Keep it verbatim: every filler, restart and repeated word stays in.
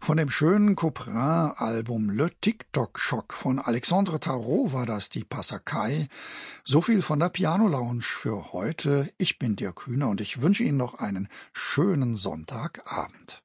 Von dem schönen Couperin-Album Le TikTok-Schock von Alexandre Tarot war das die Passakai. So viel von der Piano-Lounge für heute. Ich bin Dirk Hühner und ich wünsche Ihnen noch einen schönen Sonntagabend.